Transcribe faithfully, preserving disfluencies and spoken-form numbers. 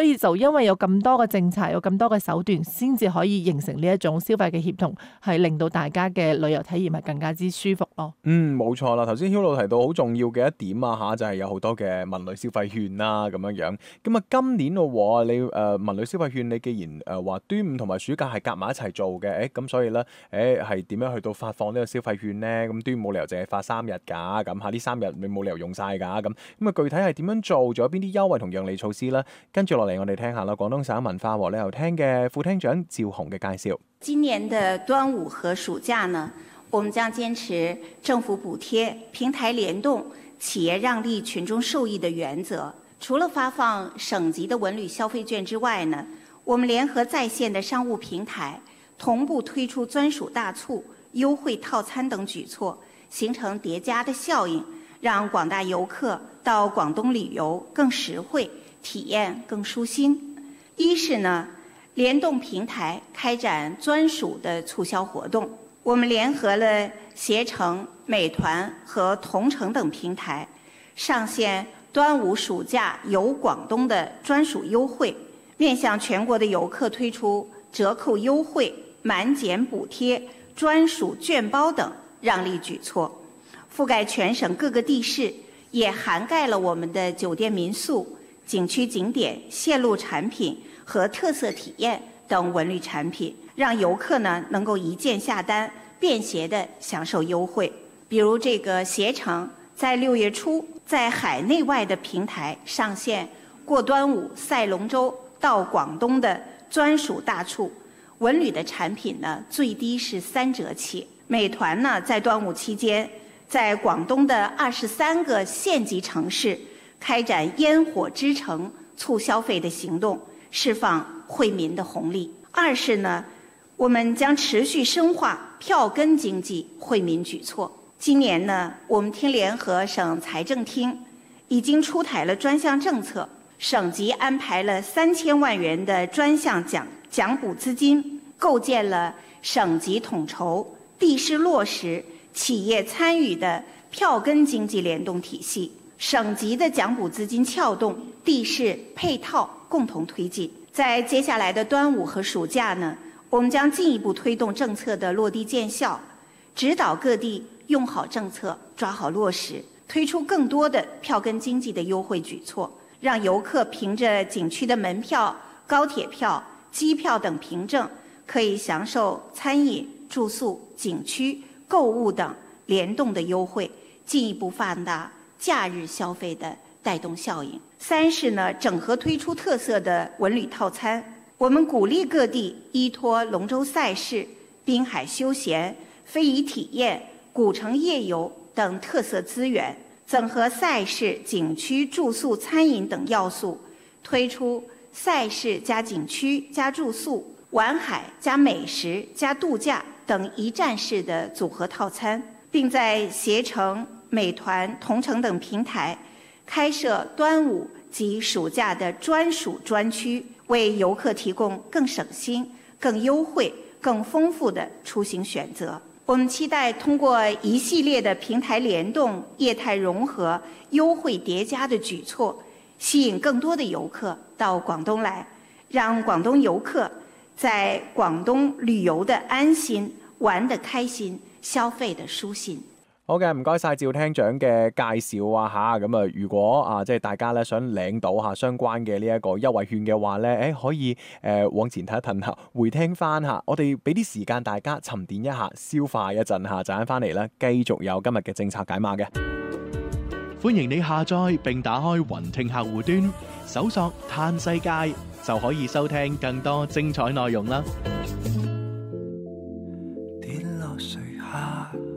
以就因為有咁多嘅政策，有咁多嘅手段，先至可以形成呢一種消費嘅協同，係令到大家嘅旅遊體驗係更加之舒服咯。 嗯，冇錯啦。頭先 Hilo 提到好重要嘅一點啊嚇，就係、是、有好多嘅文旅消費券啦咁樣樣。咁啊，今年咯喎，你誒、呃、文旅消費券，你既然誒話、呃、端午同埋暑假係夾埋一齊做嘅，誒咁所以咧，誒係點樣去到發放呢個消費券咧？咁端午冇理由淨係發三日㗎，咁嚇呢三日你冇理由用晒㗎，咁咁啊具體係點樣做？仲有邊啲優惠同讓利措施咧？跟住落嚟我哋聽下啦，廣東省文化和旅遊廳嘅副廳長趙紅嘅介紹。 今年的端午和暑假呢，我們將堅持政府補貼、平台聯動、企業讓利、群眾受益的原則。除了發放省級的文旅消費券之外呢，我們聯合在線的商務平台，同步推出專屬大促、優惠套餐等舉措，形成疊加的效應，讓廣大遊客到廣東旅遊更實惠，體驗更舒心。一是呢，聯動平台開展專屬的促銷活動，我們聯合了攜程、美團和同程等平台，上線端午暑假遊廣東的專屬優惠，面向全國的遊客推出折扣優惠、滿減補貼、專屬券包等讓利舉措，覆蓋全省各個地市，也涵蓋了我們的酒店民宿、景區景點、線路產品和特色體驗等文旅產品，讓遊客呢能夠一鍵下單，便攜地享受優惠。比如這個攜程在六月初在海內外的平台上線過端午賽龍舟到廣東的專屬大促，文旅的產品呢最低是三折起。美團呢在端午期間在廣東的二十三個縣級城市開展煙火之城促消費的行動，釋放惠民的紅利。二是呢，我們將持續深化票根經濟惠民舉措。今年呢，我們廳聯合省財政廳已經出台了專項政策，省級安排了三千萬元的專項獎獎補資金，構建了省級統籌、地市落實、企業參與的票根經濟聯動體系。省級的獎補資金撬動，地市配套共同推進。在接下來的端午和暑假呢，我們將進一步推動政策的落地見效，指導各地用好政策，抓好落實，推出更多的票根經濟的優惠舉措，讓遊客憑着景區的門票、高鐵票、機票等憑證，可以享受餐飲、住宿、景區、購物等聯動的優惠，進一步放大假日消費的帶動效應。三是呢，整合推出特色的文旅套餐，我們鼓勵各地依託龍舟賽事、濱海休閒、非遺體驗、古城夜遊等特色資源，整合賽事、景區、住宿、餐飲等要素，推出賽事加景區加住宿、玩海加美食加度假等一站式的組合套餐，並在攜程、美團、同程等平台開設端午及暑假的專屬專區，為遊客提供更省心、更優惠、更豐富的出行選擇。我們期待通過一系列的平台聯動、業態融合、優惠疊加的舉措，吸引更多的遊客到廣東來，讓廣東遊客在廣東旅遊的安心、玩得開心、消費的舒心。 好嘅，唔該晒趙廳長嘅介紹啊吓，咁啊如果啊即係大家咧想領到吓相關嘅呢一個優惠券嘅話咧，誒可以誒、呃、往前睇一睇下，回聽翻吓，我哋俾啲時間大家沉澱一下，消化一陣吓，陣間翻嚟咧繼續有今日嘅政策解碼嘅。 歡迎你下載並打開雲聽客戶端，搜索嘆世界就可以收聽更多精彩內容啦。 跌落垂下